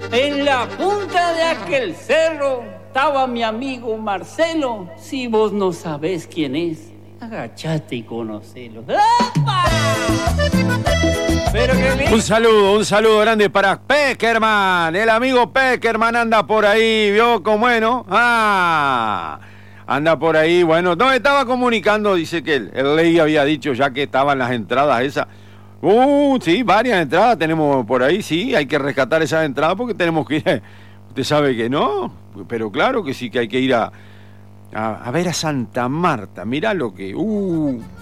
En la punta de aquel cerro estaba mi amigo Marcelo. Si vos no sabés quién es, agachate y conocelo. ¡Epa! Pero que Un saludo grande para Peckerman. El amigo Peckerman anda por ahí, ¿vio cómo es, no? Anda por ahí, bueno, no, estaba comunicando, dice que el ley había dicho ya que estaban las entradas esas. Sí, varias entradas tenemos por ahí, sí, hay que rescatar esas entradas porque tenemos que ir, usted sabe que no, pero claro que sí que hay que ir a ver a Santa Marta, mirá lo que,